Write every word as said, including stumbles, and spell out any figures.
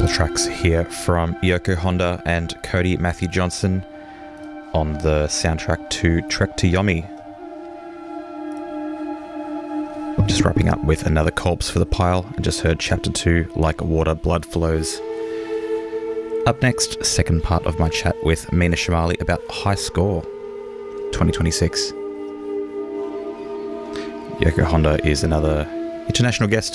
couple of tracks here from Yoko Honda and Cody Matthew Johnson on the soundtrack to Trek to Yomi. Just wrapping up with another Corpse for the Pile, and just heard Chapter two, Like Water, Blood Flows. Up next, second part of my chat with Mina Shamali about High Score twenty twenty-six. Yoko Honda is another international guest